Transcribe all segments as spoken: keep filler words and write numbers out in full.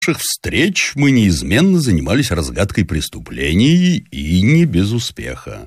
наших встреч мы неизменно занимались разгадкой преступлений, и не без успеха.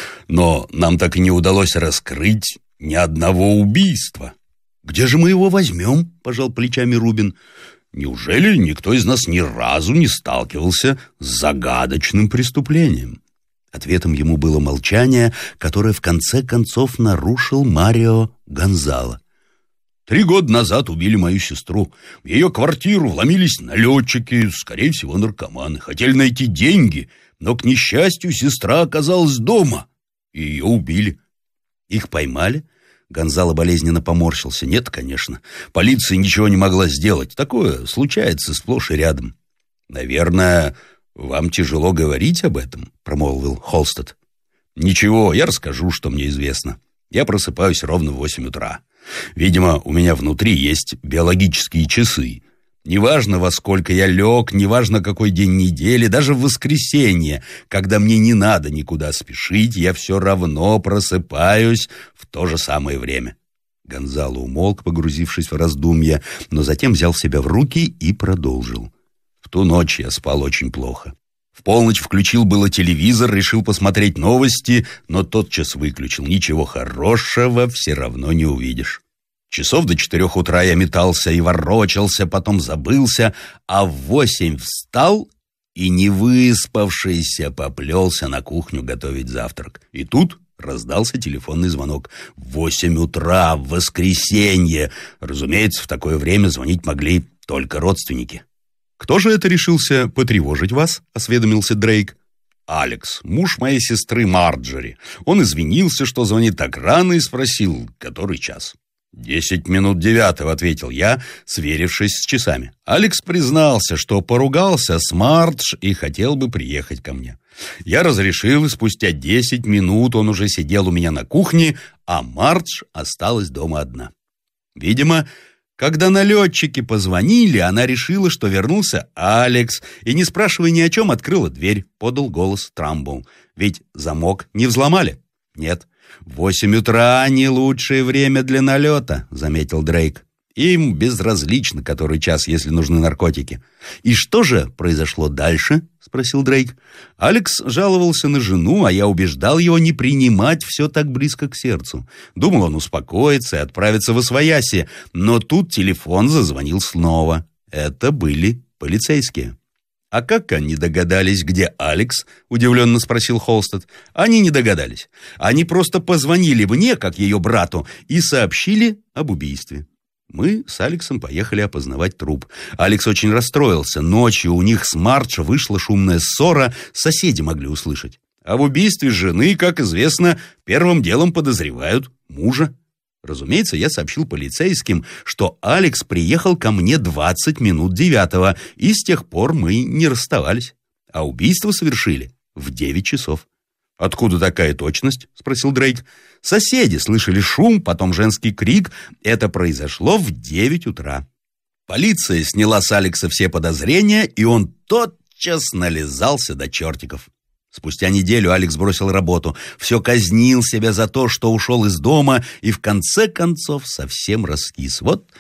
Но нам так и не удалось раскрыть ни одного убийства. «Где же мы его возьмем?» – пожал плечами Рубин. «Неужели никто из нас ни разу не сталкивался с загадочным преступлением?» Ответом ему было молчание, которое в конце концов нарушил Марио Гонзало. «Три года назад убили мою сестру. В ее квартиру вломились налетчики, скорее всего, наркоманы. Хотели найти деньги, но, к несчастью, сестра оказалась дома, и ее убили». «Их поймали?» Гонзало болезненно поморщился. «Нет, конечно. Полиция ничего не могла сделать. Такое случается сплошь и рядом». «Наверное, вам тяжело говорить об этом», — промолвил Холстед. «Ничего, я расскажу, что мне известно. Я просыпаюсь ровно в восемь утра. Видимо, у меня внутри есть биологические часы. Неважно, во сколько я лег, неважно, какой день недели, даже в воскресенье, когда мне не надо никуда спешить, я все равно просыпаюсь в то же самое время». Гонзало умолк, погрузившись в раздумья, но затем взял себя в руки и продолжил. «В ту ночь я спал очень плохо. В полночь включил было телевизор, решил посмотреть новости, но тотчас выключил. Ничего хорошего все равно не увидишь. Часов до четырех утра я метался и ворочался, потом забылся, а в восемь встал и, не выспавшийся, поплелся на кухню готовить завтрак. И тут раздался телефонный звонок. В восемь утра, в воскресенье. Разумеется, в такое время звонить могли только родственники». «Кто же это решился потревожить вас?» — осведомился Дрейк. «Алекс, муж моей сестры Марджори. Он извинился, что звонит так рано, и спросил, который час». «Десять минут девятого», — ответил я, сверившись с часами. Алекс признался, что поругался с Мардж и хотел бы приехать ко мне. Я разрешил, и спустя десять минут он уже сидел у меня на кухне, а Мардж осталась дома одна. Видимо, когда налетчики позвонили, она решила, что вернулся Алекс, и, не спрашивая ни о чем, открыла дверь, подал голос Трамбл. «Ведь замок не взломали?» «Нет». «Восемь утра не лучшее время для налета», — заметил Дрейк. «Им безразлично, который час, если нужны наркотики». «И что же произошло дальше?» — спросил Дрейк. Алекс жаловался на жену, а я убеждал его не принимать все так близко к сердцу. Думал, он успокоится и отправится восвояси, но тут телефон зазвонил снова. Это были полицейские. «А как они догадались, где Алекс?» — удивленно спросил Холстед. «Они не догадались. Они просто позвонили мне, как ее брату, и сообщили об убийстве». Мы с Алексом поехали опознавать труп. Алекс очень расстроился. Ночью у них с Мардж вышла шумная ссора, соседи могли услышать. А в убийстве жены, как известно, первым делом подозревают мужа. Разумеется, я сообщил полицейским, что Алекс приехал ко мне двадцать минут девятого, и с тех пор мы не расставались. А убийство совершили в девять часов. «Откуда такая точность?» — спросил Дрейк. «Соседи слышали шум, потом женский крик. Это произошло в девять утра». Полиция сняла с Алекса все подозрения, и он тотчас нализался до чертиков. Спустя неделю Алекс бросил работу, все казнил себя за то, что ушел из дома, и в конце концов совсем раскис. Вот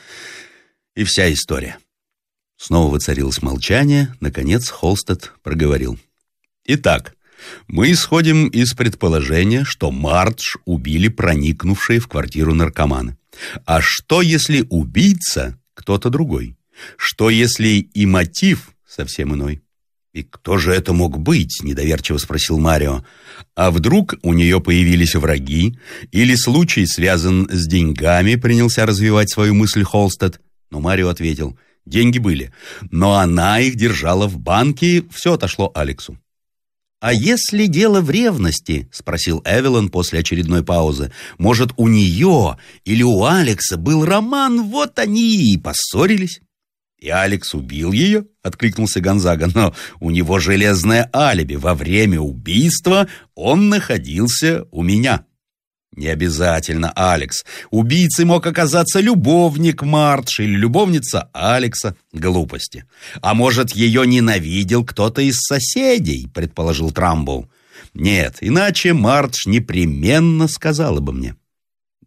и вся история. Снова воцарилось молчание. Наконец Холстед проговорил. «Итак, мы исходим из предположения, что Мардж убили проникнувшие в квартиру наркоманы. А что, если убийца кто-то другой? Что, если и мотив совсем иной?» «И кто же это мог быть?» — недоверчиво спросил Марио. «А вдруг у нее появились враги? Или случай связан с деньгами?» — принялся развивать свою мысль Холстед. Но Марио ответил: «Деньги были, но она их держала в банке, все отошло Алексу». «А если дело в ревности?» — спросил Эвелин после очередной паузы. «Может, у нее или у Алекса был роман, вот они и поссорились?» «И Алекс убил ее?» — откликнулся Гонзага. «Но у него железное алиби. Во время убийства он находился у меня». «Не обязательно, Алекс. Убийцей мог оказаться любовник Мардж или любовница Алекса. Глупости. А может, ее ненавидел кто-то из соседей?» — предположил Трамбл. «Нет, иначе Мардж непременно сказала бы мне».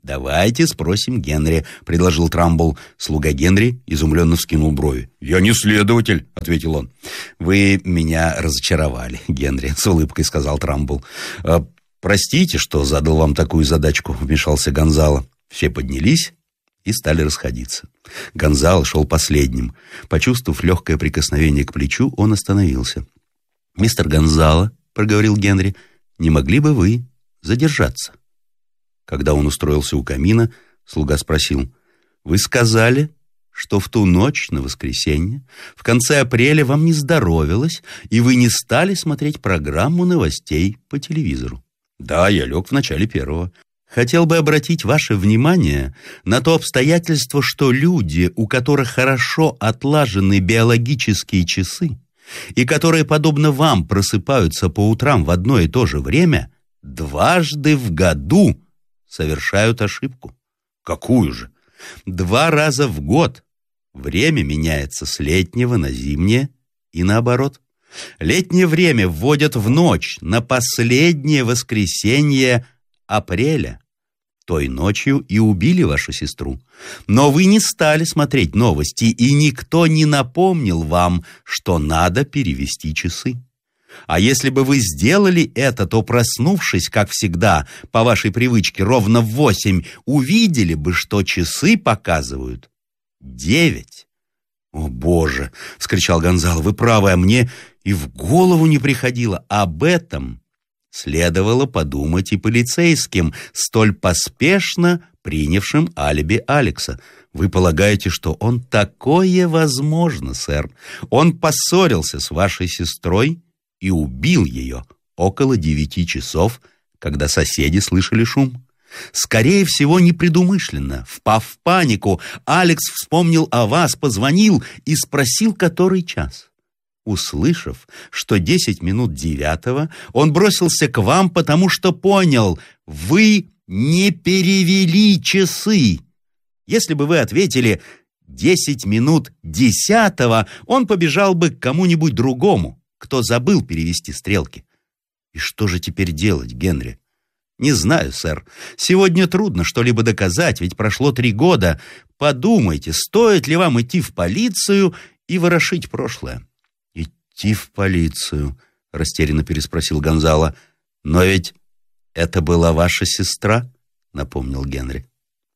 «Давайте спросим Генри», — предложил Трамбл. Слуга Генри изумленно вскинул брови. «Я не следователь», — ответил он. «Вы меня разочаровали, Генри», — с улыбкой сказал Трамбл. «Простите, что задал вам такую задачку», — вмешался Гонзало. Все поднялись и стали расходиться. Гонзало шел последним. Почувствовав легкое прикосновение к плечу, он остановился. «Мистер Гонзало», — проговорил Генри, — «не могли бы вы задержаться?» Когда он устроился у камина, слуга спросил: «Вы сказали, что в ту ночь на воскресенье, в конце апреля, вам не здоровилось, и вы не стали смотреть программу новостей по телевизору?» «Да, я лег в начале первого». «Хотел бы обратить ваше внимание на то обстоятельство, что люди, у которых хорошо отлажены биологические часы, и которые, подобно вам, просыпаются по утрам в одно и то же время, дважды в году совершают ошибку». «Какую же?» «Два раза в год время меняется с летнего на зимнее и наоборот. Летнее время вводят в ночь на последнее воскресенье апреля. Той ночью и убили вашу сестру. Но вы не стали смотреть новости, и никто не напомнил вам, что надо перевести часы. А если бы вы сделали это, то, проснувшись, как всегда, по вашей привычке, ровно в восемь, увидели бы, что часы показывают девять». «О, Боже!» — вскричал Гонзало. «Вы правы, а мне и в голову не приходило. Об этом следовало подумать и полицейским, столь поспешно принявшим алиби Алекса. Вы полагаете, что он такое возможно, сэр? Он поссорился с вашей сестрой и убил ее около девяти часов, когда соседи слышали шум. Скорее всего, непредумышленно, впав в панику, Алекс вспомнил о вас, позвонил и спросил, который час. Услышав, что десять минут девятого, он бросился к вам, потому что понял, вы не перевели часы. Если бы вы ответили десять минут десятого, он побежал бы к кому-нибудь другому, кто забыл перевести стрелки. И что же теперь делать, Генри? Не знаю, сэр. Сегодня трудно что-либо доказать, ведь прошло три года. Подумайте, стоит ли вам идти в полицию и ворошить прошлое? «Идти в полицию?» — растерянно переспросил Гонзало. «Но ведь это была ваша сестра», — напомнил Генри.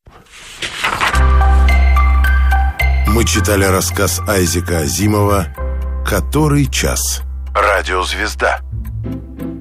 Мы читали рассказ Айзека Азимова «Который час?». Радиозвезда.